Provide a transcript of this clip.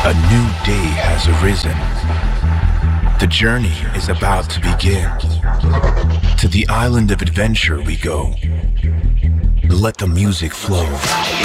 A new day has arisen. The journey is about to begin. To the island of adventure we go. Let the music flow.